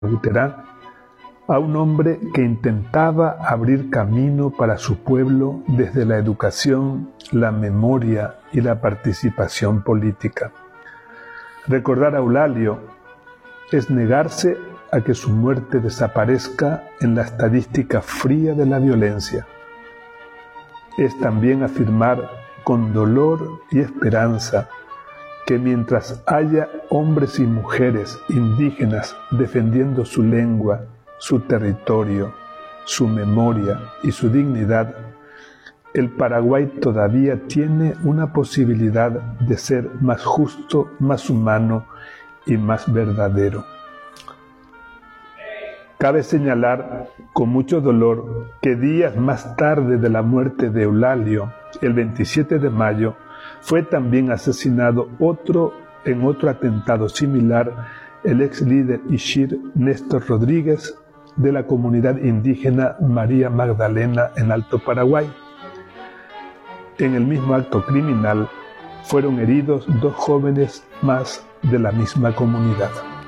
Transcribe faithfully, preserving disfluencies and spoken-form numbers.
Buterá, a un hombre que intentaba abrir camino para su pueblo desde la educación, la memoria y la participación política. Recordar a Eulalio es negarse a que su muerte desaparezca en la estadística fría de la violencia. Es también afirmar con dolor y esperanza que mientras haya hombres y mujeres indígenas defendiendo su lengua, su territorio, su memoria y su dignidad, el Paraguay todavía tiene una posibilidad de ser más justo, más humano y más verdadero. Cabe señalar con mucho dolor que días más tarde de la muerte de Eulalio, el veintisiete de mayo, fue también asesinado otro en otro atentado similar, el ex líder Ishir Néstor Rodríguez de la comunidad indígena María Magdalena en Alto Paraguay. En el mismo acto criminal fueron heridos dos jóvenes más de la misma comunidad.